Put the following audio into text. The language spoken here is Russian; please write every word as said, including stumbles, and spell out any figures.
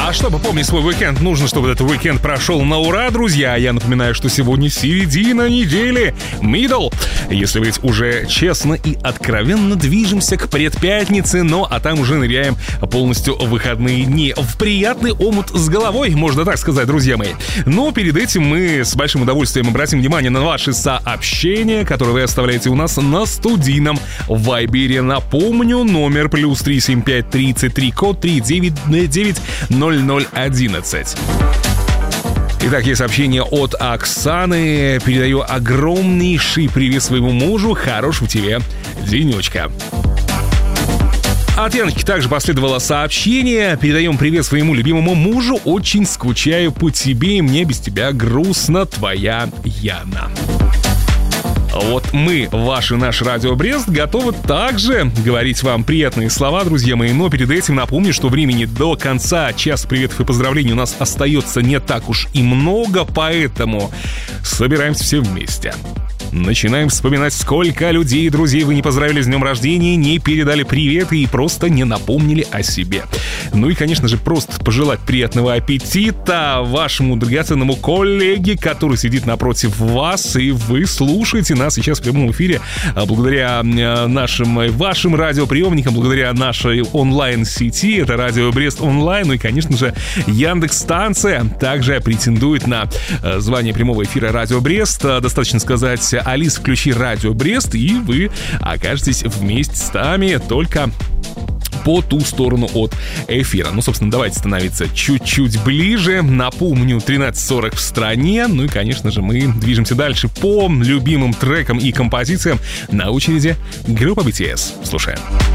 А чтобы помнить свой уикенд, нужно, чтобы этот уикенд прошел на ура, друзья. Я напоминаю, что сегодня середина недели, middle. Если быть уже честно и откровенно, движемся к предпятнице, ну а там уже ныряем полностью в выходные дни. В приятный омут с головой, можно так сказать, друзья мои. Но перед этим мы с большим удовольствием обратим внимание на ваши сообщения, которые вы оставляете у нас на студийном вайбере. Напомню, номер плюс три семь пять тридцать три, код три девять девять ноль ноль одиннадцать. Итак, есть сообщение от Оксаны. Передаю огромнейший привет своему мужу. Хорошего тебе денечка. От Яночки также последовало сообщение. Передаем привет своему любимому мужу. Очень скучаю по тебе, и мне без тебя грустно. Твоя Яна. Вот мы, ваше наш Радио Брест, готовы также говорить вам приятные слова, друзья мои. Но перед этим напомню, что времени до конца часа приветов и поздравлений у нас остается не так уж и много, поэтому собираемся все вместе. Начинаем вспоминать, сколько людей и друзей вы не поздравили с днем рождения, не передали приветы и просто не напомнили о себе. Ну и, конечно же, просто пожелать приятного аппетита вашему драгоценному коллеге, который сидит напротив вас, и вы слушаете нас сейчас в прямом эфире благодаря нашим, вашим радиоприемникам, благодаря нашей онлайн-сети. Это Радио Брест онлайн, ну и, конечно же, Яндекс.Станция также претендует на звание прямого эфира Радио Брест. Достаточно сказать: Алис, включи Радио Брест, и вы окажетесь вместе с нами, только по ту сторону от эфира. Ну, собственно, давайте становиться чуть-чуть ближе. Напомню, тринадцать сорок в стране. Ну и, конечно же, мы движемся дальше по любимым трекам и композициям. На очереди группа би ти эс. Слушаем.